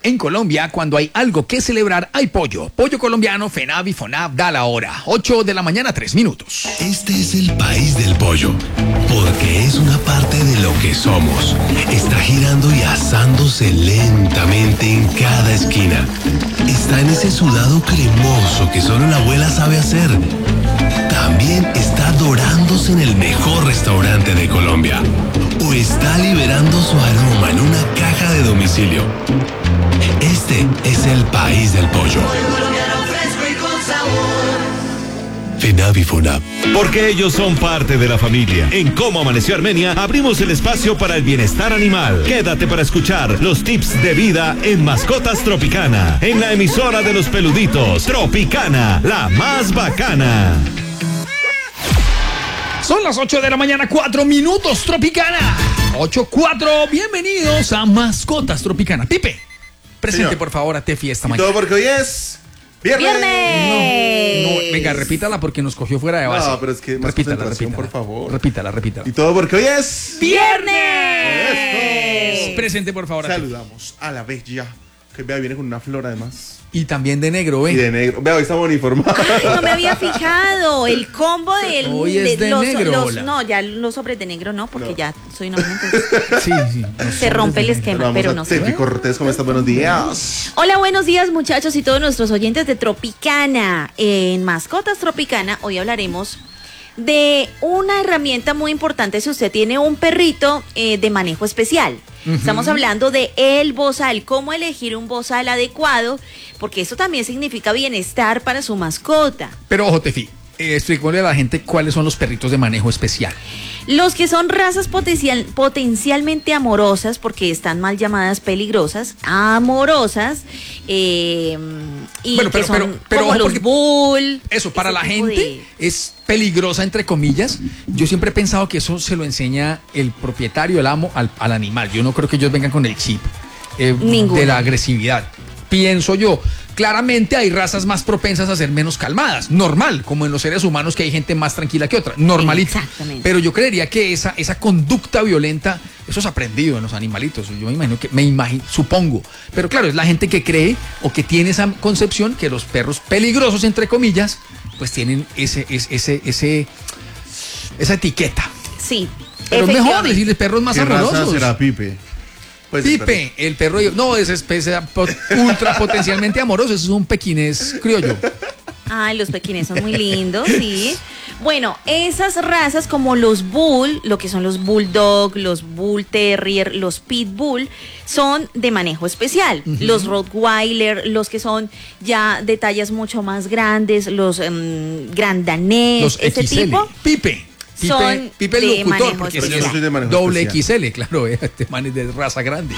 En Colombia, cuando hay algo que celebrar, hay pollo. Pollo colombiano, FENAV y FONAV da la hora. 8 de la mañana, 3 minutos. Este es el país del pollo, porque es una parte de lo que somos. Está girando y asándose lentamente en cada esquina. Está en ese sudado cremoso que solo la abuela sabe hacer. También está dorándose en el mejor restaurante de Colombia. O está liberando su aroma en una caja de domicilio. Este es el país del pollo. FENAV y FONAV. Porque ellos son parte de la familia. En Cómo Amaneció Armenia abrimos el espacio para el bienestar animal. Quédate para escuchar los tips de vida en Mascotas Tropicana. En la emisora de los peluditos, Tropicana, la más bacana. Son las 8 de la mañana, 4 minutos, Tropicana. 8:04, bienvenidos a Mascotas Tropicana. Pipe, presente Señor. por favor a Tefi esta Y mañana. todo porque hoy es viernes. No, venga, repítala porque nos cogió fuera de base. No, pero es que más concentración, por favor. Repítala. Y todo porque hoy es ¡Viernes! ¡Esto! Presente por favor a Tefi. Saludamos a la bella, que vea, viene con una flor además. Y también de negro, Y de negro. Vea, hoy estamos uniformados. No me había fijado el combo del Hoy es de negro, hola. no, ya los hombres de negro no, porque No. ya soy una mujer, entonces Sí. se rompe el esquema, pero no sé. Tefi Cortés, ¿cómo estás? Buenos días. Hola, buenos días muchachos y todos nuestros oyentes de Tropicana. En Mascotas Tropicana hoy hablaremos de una herramienta muy importante si usted tiene un perrito de manejo especial. Estamos hablando de el bozal, cómo elegir un bozal adecuado, porque eso también significa bienestar para su mascota. Pero ojo, Tefi, explícale a la gente cuáles son los perritos de manejo especial. Los que son razas potencialmente amorosas, porque están mal llamadas peligrosas, amorosas, y Bueno, que son como ojo, los porque bull. Eso, para ese la tipo gente de- es peligrosa, entre comillas. Yo siempre he pensado que eso se lo enseña el propietario, el amo, al animal. Yo no creo que ellos vengan con el chip Ninguno. de la agresividad. Pienso yo. Claramente hay razas más propensas a ser menos calmadas. Normal, como en los seres humanos que hay gente más tranquila que otra. Normalito. Exactamente. Pero yo creería que esa conducta violenta, eso es aprendido en los animalitos. Yo me imagino, supongo. Pero claro, es la gente que cree o que tiene esa concepción que los perros peligrosos, entre comillas, pues tienen esa etiqueta. Sí. Pero es mejor efectivamente. decirle perros más ¿Qué raza amorosos. será Pipe? Pues, Pipe, el perro, no, es especie ultra potencialmente amoroso, eso es un pequinés criollo. Ay, los pequines son muy lindos, sí. Bueno, esas razas como los bull, lo que son los bulldog, los bull terrier, los pitbull, son de manejo especial. Los rottweiler, los que son ya de tallas mucho más grandes, los gran danés, Los ese XL. tipo. Son Pipe el de locutor, manejo porque Pero si yo no es soy de manejo doble especial. XL, claro, este man es de raza grande.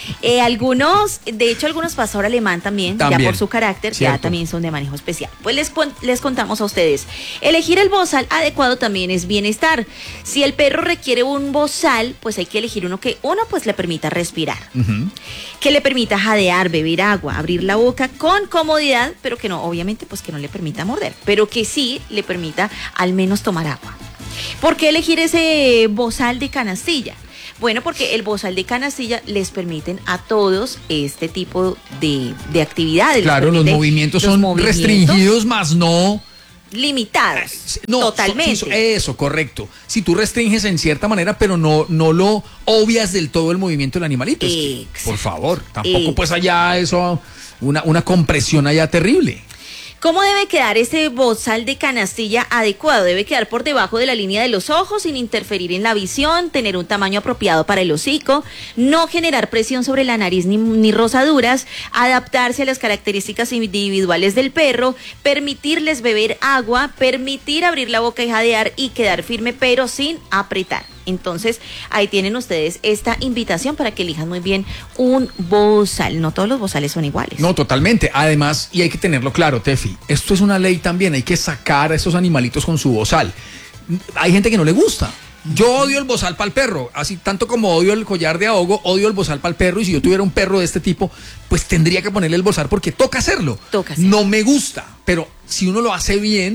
Algunos, de hecho algunos pastor alemán también, ya También, por su carácter, cierto. ya también son de manejo especial. Pues les contamos a ustedes, elegir el bozal adecuado también es bienestar. Si el perro requiere un bozal, pues hay que elegir uno que pues le permita respirar, que le permita jadear, beber agua, abrir la boca con comodidad, pero que no, obviamente, pues que no le permita morder, pero que sí le permita al menos tomar agua. ¿Por qué elegir ese bozal de canastilla? Bueno, porque el bozal de canastilla les permiten a todos este tipo de actividades. Claro, Les los permite movimientos los son movimientos restringidos, más no... limitados. No, totalmente. eso, correcto. Si tú restringes en cierta manera, pero no lo obvias del todo el movimiento del animalito. Es que, por favor, tampoco pues allá eso, una compresión allá terrible. ¿Cómo debe quedar ese bozal de canastilla adecuado? Debe quedar por debajo de la línea de los ojos, sin interferir en la visión, tener un tamaño apropiado para el hocico, no generar presión sobre la nariz ni rosaduras, adaptarse a las características individuales del perro, permitirles beber agua, permitir abrir la boca y jadear y quedar firme pero sin apretar. Entonces, ahí tienen ustedes esta invitación para que elijan muy bien un bozal. No todos los bozales son iguales. No, totalmente. Además, y hay que tenerlo claro, Tefi, esto es una ley también, hay que sacar a estos animalitos con su bozal. Hay gente que no le gusta. Yo odio el bozal para el perro, así tanto como odio el collar de ahogo, odio el bozal para el perro, y si yo tuviera un perro de este tipo, pues tendría que ponerle el bozal porque toca hacerlo. Toca hacerlo. No me gusta, pero si uno lo hace bien,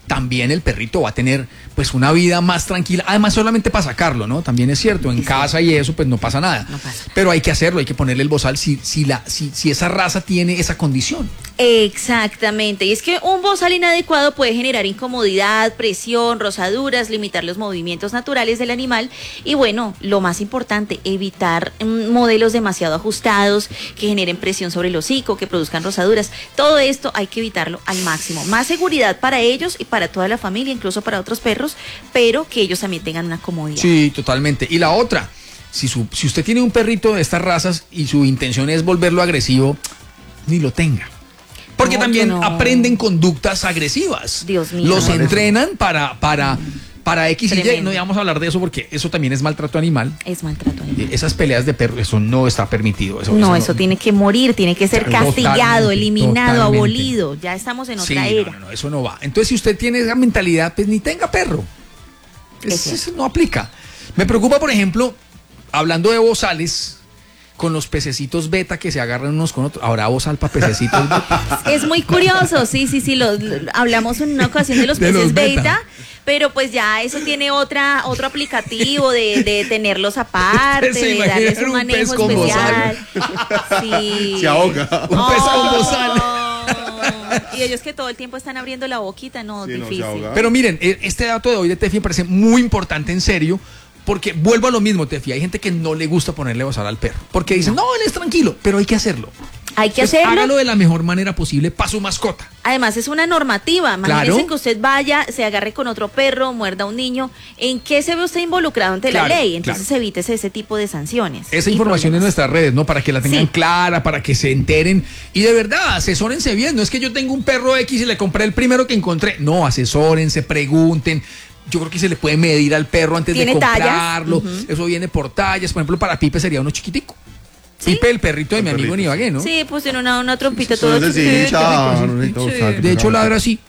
también el perrito va a tener pues una vida más tranquila, además solamente para sacarlo, ¿no? También es cierto, en casa y eso pues no pasa nada, pero hay que hacerlo, hay que ponerle el bozal si esa raza tiene esa condición. Exactamente, y es que un bozal inadecuado puede generar incomodidad, presión, rozaduras, limitar los movimientos naturales del animal y bueno, lo más importante, evitar modelos demasiado ajustados que generen presión sobre el hocico, que produzcan rozaduras. Todo esto hay que evitarlo al máximo. Más seguridad para ellos y para toda la familia, incluso para otros perros, pero que ellos también tengan una comodidad. Sí, totalmente. Y la otra, si usted tiene un perrito de estas razas y su intención es volverlo agresivo, ni lo tenga. Porque también aprenden conductas agresivas. Dios mío. Los entrenan para X y Y. No vamos a hablar de eso porque eso también es maltrato animal. Es maltrato animal. Esas peleas de perros, eso no está permitido. Eso tiene que morir, tiene que ser castigado, eliminado, abolido. Ya estamos en otra era. No, eso no va. Entonces, si usted tiene esa mentalidad, pues ni tenga perro. Eso no aplica. Me preocupa, por ejemplo, hablando de bozales, con los pececitos beta que se agarran unos con otros. Ahora bozal para pececitos beta. Es muy curioso, sí. Hablamos en una ocasión de los peces beta, pero pues ya eso tiene otro aplicativo de tenerlos aparte, de darles un manejo especial. Sí. Se ahoga. Un pez con bozal. Y ellos que todo el tiempo están abriendo la boquita, difícil. Pero miren, este dato de hoy de Tefi me parece muy importante, en serio. Porque vuelvo a lo mismo, Tefi, hay gente que no le gusta ponerle bozal al perro, porque dicen, no, él es tranquilo, pero hay que hacerlo. Hay que hacerlo. Hágalo de la mejor manera posible para su mascota. Además es una normativa, imagínense que usted vaya, se agarre con otro perro, muerda a un niño, ¿en qué se ve usted involucrado ante la ley? Entonces evítese ese tipo de sanciones. Esa información en nuestras redes, ¿no? Para que la tengan clara, para que se enteren. Y de verdad, asesórense bien, no es que yo tengo un perro X y le compré el primero que encontré. No, asesórense, pregunten. Yo creo que se le puede medir al perro antes de comprarlo. Eso viene por tallas. Por ejemplo, para Pipe sería uno chiquitico. ¿Sí? Pipe, el perrito de mi amigo en Ibagué, ¿no? Sí, pues tiene una trompita todo chiquitico. De hecho, ladra así.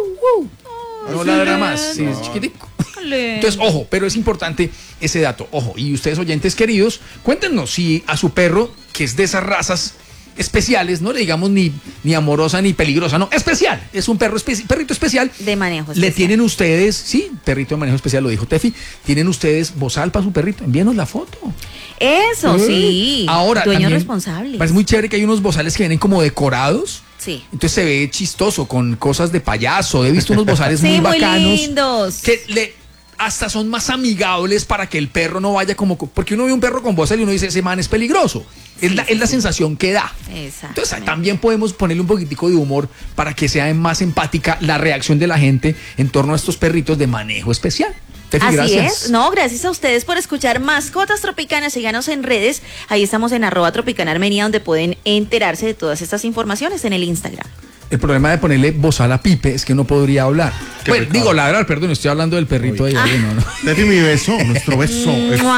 No ladra más. Sí, es chiquitico. Entonces, ojo, pero es importante ese dato. Ojo, y ustedes oyentes queridos, cuéntenos si a su perro, que es de esas especiales, no le digamos ni amorosa ni peligrosa, no, especial, es un perrito especial. De manejo especial. Le tienen ustedes, sí, perrito de manejo especial, lo dijo Tefi, tienen ustedes bozal para su perrito, envíenos la foto. Eso, sí. Ahora, dueños responsables. Parece muy chévere que hay unos bozales que vienen como decorados. Sí. Entonces se ve chistoso, con cosas de payaso. He visto unos bozales muy bacanos. Muy lindos. Que hasta son más amigables para que el perro no vaya como... Porque uno ve un perro con bozal y uno dice, ese man es peligroso. Es la sensación que da. Entonces también podemos ponerle un poquitico de humor para que sea más empática la reacción de la gente en torno a estos perritos de manejo especial. Tefi, así gracias. es, gracias a ustedes por escuchar Mascotas Tropicanas. Síganos en redes, ahí estamos en @tropicanarmenia, donde pueden enterarse de todas estas informaciones en el Instagram. El problema de ponerle bozal a Pipe es que no podría hablar. Bueno, digo ladrar, perdón, estoy hablando del perrito de ahí. No. Tefi, mi beso, nuestro beso.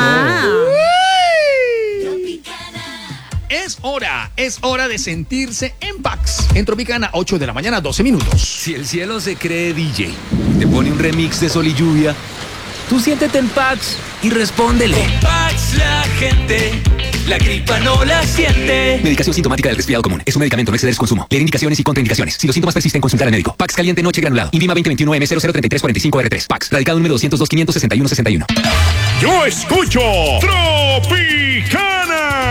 Es hora de sentirse en Pax. En Tropicana, 8 de la mañana, 12 minutos. Si el cielo se cree DJ, te pone un remix de Sol y Lluvia, tú siéntete en Pax y respóndele. Con Pax la gente, la gripa no la siente. Medicación sintomática del resfriado común. Es un medicamento, no exceder su consumo. Leer indicaciones y contraindicaciones. Si los síntomas persisten, consultar al médico. Pax caliente noche granulado. INVIMA 2021M003345R3. Pax. Radicado número 202-561-61. Yo escucho Tropicana.